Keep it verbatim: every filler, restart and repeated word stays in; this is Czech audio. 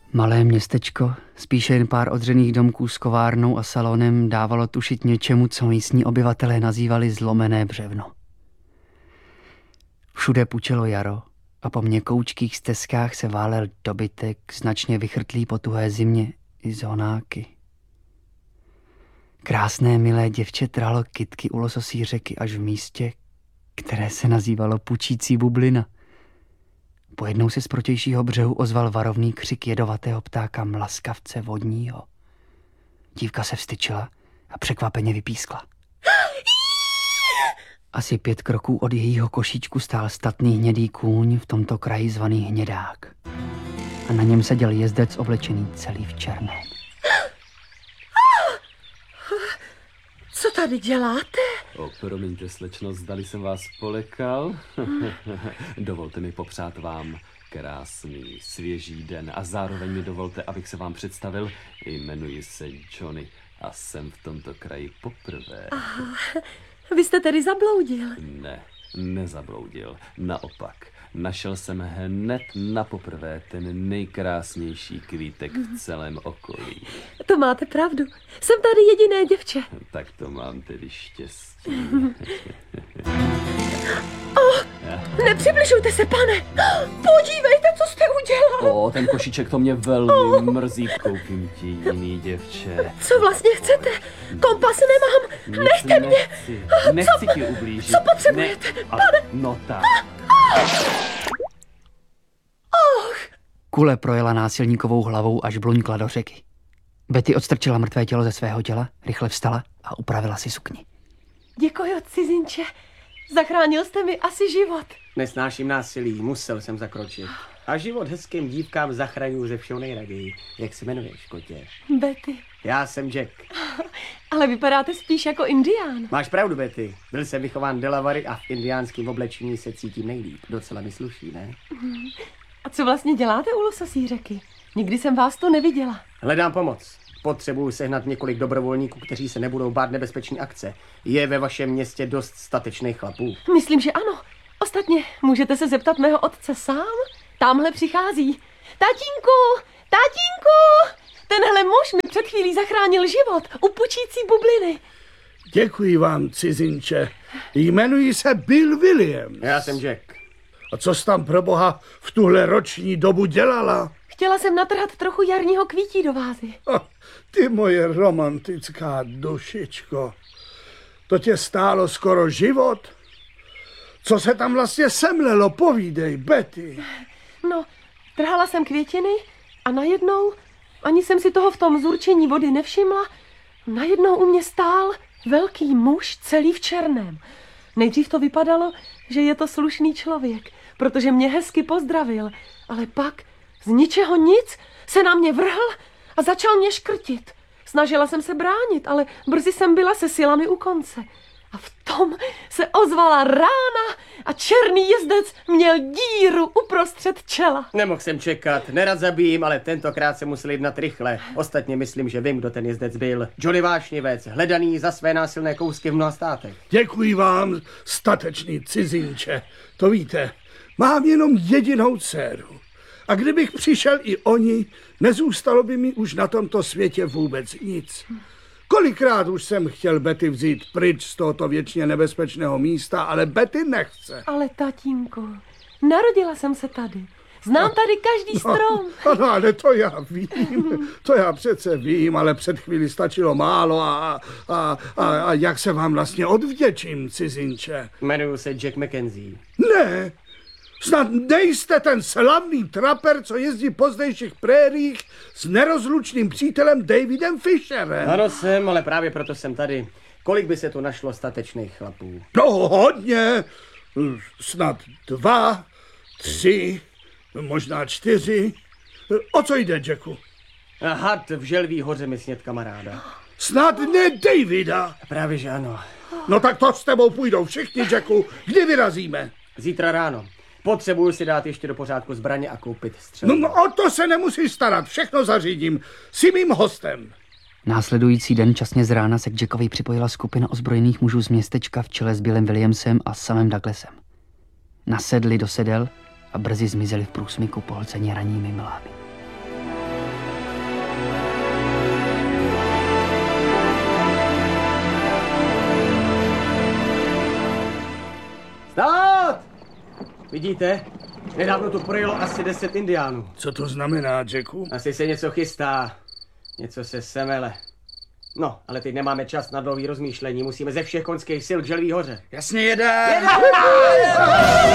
Malé městečko, spíše jen pár odřených domků s kovárnou a salonem, dávalo tušit něčemu, co místní obyvatelé nazývali zlomené břevno. Všude pučelo jaro a po měkoučkých stezkách se válel dobytek, značně vychrtlý po tuhé zimě i zónáky. Krásné milé děvče trhalo kytky u lososí řeky až v místě, které se nazývalo Pučící bublina. Pojednou se z protějšího břehu ozval varovný křik jedovatého ptáka mlaskavce vodního. Dívka se vstyčila a překvapeně vypískla. Asi pět kroků od jejího košíčku stál statný hnědý kůň, v tomto kraji zvaný Hnědák. A na něm seděl jezdec oblečený celý v černém. Co tady děláte? O, promiňte, slečno, zdali jsem vás polekal. Dovolte mi popřát vám krásný, svěží den a zároveň mi dovolte, abych se vám představil. Jmenuji se Johnny a jsem v tomto kraji poprvé. Aha, vy jste tedy zabloudil? Ne, nezabloudil. Naopak, našel jsem hned na poprvé ten nejkrásnější kvítek v celém okolí. To máte pravdu. Jsem tady jediné děvče. Tak to mám tedy štěstí. Oh, nepřibližujte se, pane. Podívejte, co jste udělal. O, ten košíček, to mě velmi oh. mrzí. Koupím ti jiný, děvče. Co vlastně chcete? Kompas nemám. Nic Nechte mě. Nechci, nechci co, ti ublížit. Co potřebujete, ne, pane? No tak. Och. Kule projela násilníkovou hlavou, až bluňkla do řeky. Betty odstrčila mrtvé tělo ze svého těla, rychle vstala a upravila si sukni. Děkuji, cizinče. Zachránil jste mi asi život. Nesnáším násilí, musel jsem zakročit. A život hezkým dívkám zachraňuji ze všeho nejraději. Jak se jmenuješ, kotě? Betty. Já jsem Jack. Ale vypadáte spíš jako indián. Máš pravdu, Betty. Byl jsem vychován Delawary a v indiánském oblečení se cítím nejlíp. Docela mi sluší, ne? A co vlastně děláte u lososí řeky? Nikdy jsem vás to neviděla. Hledám pomoc. Potřebuju sehnat několik dobrovolníků, kteří se nebudou bát nebezpečné akce. Je ve vašem městě dost statečných chlapů? Myslím, že ano. Ostatně, můžete se zeptat mého otce sám? Támhle přichází. Tatínku! Tatínku! Tenhle muž mi před chvílí zachránil život u Pučící bubliny. Děkuji vám, cizinče. Jmenuji se Bill Williams. Já jsem Jack. A co jsi tam pro boha v tuhle roční dobu dělala? Chtěla jsem natrhat trochu jarního kvítí do vázy. Oh, ty moje romantická dušičko. To tě stálo skoro život? Co se tam vlastně semlelo? Povídej, Betty. No, trhala jsem květiny a najednou, ani jsem si toho v tom zurčení vody nevšimla, najednou u mě stál velký muž celý v černém. Nejdřív to vypadalo, že je to slušný člověk, protože mě hezky pozdravil, ale pak z ničeho nic se na mě vrhl a začal mě škrtit. Snažila jsem se bránit, ale brzy jsem byla se silami u konce. A v tom se ozvala rána a černý jezdec měl díru uprostřed čela. Nemohl jsem čekat, nerad zabijím, ale tentokrát se musel jednat rychle. Ostatně myslím, že vím, kdo ten jezdec byl. Johnny Vášnivec, hledaný za své násilné kousky v mnoha státech. Děkuji vám, statečný cizinče. To víte, mám jenom jedinou dceru. A kdybych přišel i o ní, nezůstalo by mi už na tomto světě vůbec nic. Kolikrát už jsem chtěl Betty vzít pryč z tohoto věčně nebezpečného místa, ale Betty nechce. Ale tatínku, narodila jsem se tady. Znám tady každý strom. No, no, ale to já vím, to já přece vím, ale před chvíli stačilo málo a, a, a, a jak se vám vlastně odvděčím, cizinče? Jmenuji se Jack McKenzie. Ne, snad nejste ten slavný traper, co jezdí po zdejších prériích s nerozlučným přítelem Davidem Fisherem. Ano jsem, ale právě proto jsem tady. Kolik by se tu našlo statečných chlapů? No hodně, snad dva, tři, možná čtyři. O co jde, Jacku? Had v Želví hoře mi snět kamaráda. Snad ne Davida. Právě že ano. No tak to s tebou půjdou všichni, Jacku. Kdy vyrazíme? Zítra ráno. Potřebuju si dát ještě do pořádku zbraně a koupit střelu. No, no o to se nemusíš starat, všechno zařídím. Jsi mým hostem. Následující den časně z rána se k Jackovi připojila skupina ozbrojených mužů z městečka v čele s Billem Williamsem a Samem Douglasem. Nasedli do sedel a brzy zmizeli v průsmyku pohlcení ranními mlhámi. Vidíte? Nedávno tu projelo asi deset indiánů. Co to znamená, Jacku? Asi se něco chystá. Něco se semele. No, ale teď nemáme čas na dlouhý rozmýšlení. Musíme ze všech koňských sil k Želví hoře. Jasně, jedem!